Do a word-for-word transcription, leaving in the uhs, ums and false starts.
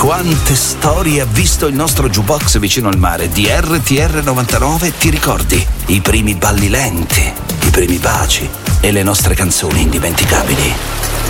Quante storie ha visto il nostro jukebox vicino al mare. Di R T R novantanove ti ricordi? I primi balli lenti, i primi baci e le nostre canzoni indimenticabili.